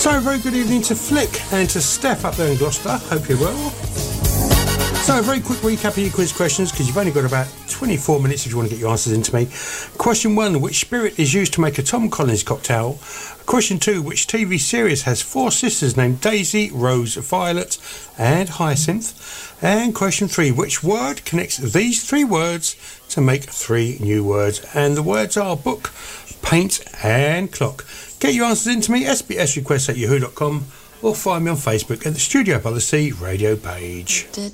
So, a very good evening to Flick and to Steph up there in Gloucester. Hope you're well. So, a very quick recap of your quiz questions, because you've only got about 24 minutes if you want to get your answers into me. Question 1, which spirit is used to make a Tom Collins cocktail? Question 2, which TV series has 4 sisters named Daisy, Rose, Violet and Hyacinth? And question 3, which word connects these 3 words to make 3 new words? And the words are book, paint and clock. Get your answers into me, sbsrequests@yahoo.com, or find me on Facebook at the Studio by the Sea radio page.